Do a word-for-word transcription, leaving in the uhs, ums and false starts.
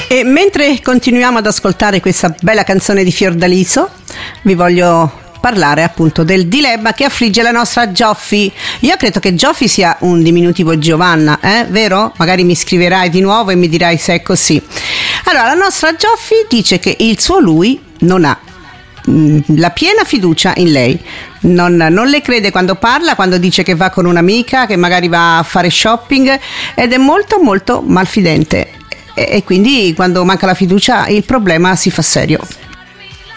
E mentre continuiamo ad ascoltare questa bella canzone di Fiordaliso, vi voglio parlare appunto del dilemma che affligge la nostra Gioffi. Io credo che Gioffi sia un diminutivo Giovanna, eh? Vero? Magari mi scriverai di nuovo e mi dirai se è così. Allora, la nostra Gioffi dice che il suo lui non ha mh, la piena fiducia in lei. Non, non le crede quando parla, quando dice che va con un'amica, che magari va a fare shopping, ed è molto molto malfidente. E quindi quando manca la fiducia il problema si fa serio.